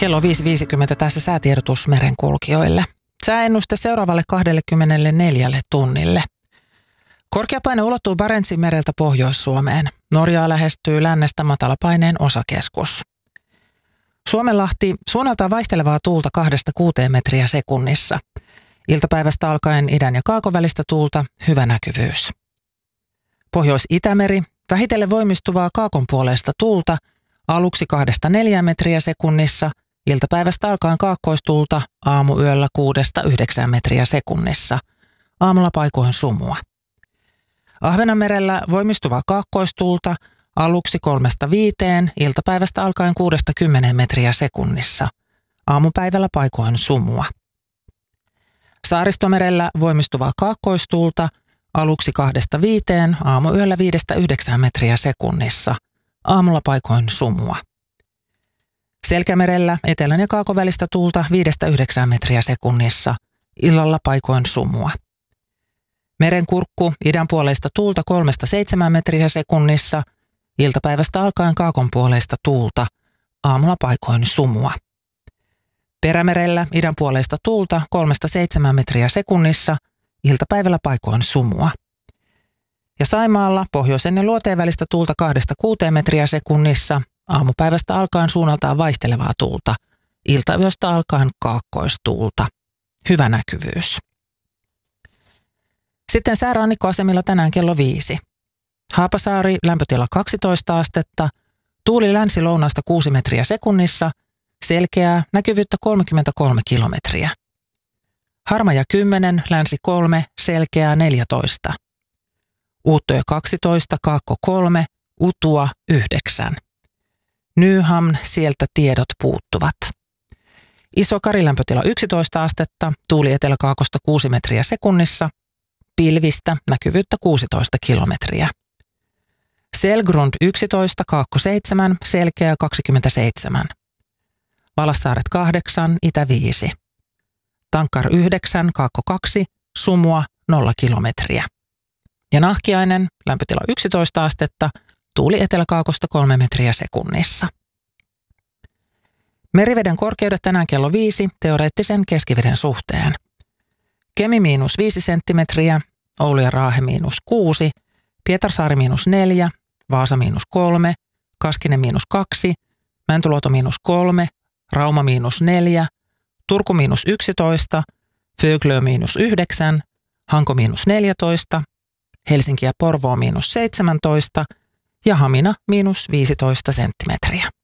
Kello 5.50 tässä säätiedotus merenkulkijoille. Sääennuste seuraavalle 24 tunnille. Korkeapaine ulottuu Barentsin mereltä Pohjois-Suomeen. Norjaa lähestyy lännestä matalapaineen osakeskus. Suomenlahti suunnaltaan vaihtelevaa tuulta 2-6 metriä sekunnissa. Iltapäivästä alkaen idän ja kaakon välistä tuulta hyvä näkyvyys. Pohjois-Itämeri vähitellen voimistuvaa kaakon puoleista tuulta aluksi 2-4 metriä sekunnissa. Iltapäivästä alkaen kaakkoistuulta aamuyöllä 6-9 metriä sekunnissa. Aamulla paikoin sumua. Ahvenanmerellä voimistuvaa kaakkoistuulta aluksi 3-5, iltapäivästä alkaen 6-10 metriä sekunnissa. Aamupäivällä paikoin sumua. Saaristomerellä voimistuvaa kaakkoistuulta aluksi 2-5, aamuyöllä 5-9 metriä sekunnissa. Aamulla paikoin sumua. Selkämerellä etelän ja kaakon välistä tuulta 5-9 metriä sekunnissa. Illalla paikoin sumua. Merenkurkku idän puoleista tuulta 3-7 metriä sekunnissa. Iltapäivästä alkaen kaakon puoleista tuulta. Aamulla paikoin sumua. Perämerellä idän puoleista tuulta 3-7 metriä sekunnissa. Iltapäivällä paikoin sumua. Ja Saimaalla pohjoisen ja luoteen välistä tuulta 2-6 metriä sekunnissa. Aamupäivästä alkaen suunnaltaan vaihtelevaa tuulta. Iltayöstä alkaen kaakkoistuulta. Hyvä näkyvyys. Sitten säärannikkoasemilla tänään kello 5. Haapasaari lämpötila 12 astetta. Tuuli länsi-lounaasta 6 metriä sekunnissa. Selkeää näkyvyyttä 33 kilometriä. Harmaja 10, länsi 3, selkeää 14. Uuttöö 12, Kaakko 3, Utua 9. Nyhamn, sieltä tiedot puuttuvat. Iso-Kari lämpötila 11 astetta, tuuli eteläkaakosta 6 metriä sekunnissa. Pilvistä näkyvyyttä 16 kilometriä. Selgrund 11, Kaakko 7, selkeä 27. Valassaaret 8, itä 5. Tankkar 9, Kaakko 2, sumua 0 kilometriä. Ja Nahkiainen, lämpötila 11 astetta, tuuli eteläkaakosta 3 metriä sekunnissa. Meriveden korkeudet tänään kello 5 teoreettisen keskiveden suhteen. Kemi -5 senttimetriä, Oulu ja Raahe -6, Pietarsaari -4, Vaasa -3, Kaskinen -2, Mäntyluoto -3, Rauma -4, Turku -11, Föglö -9, Hanko -14, Helsinki ja Porvoo -17 ja Hamina -15 senttimetriä.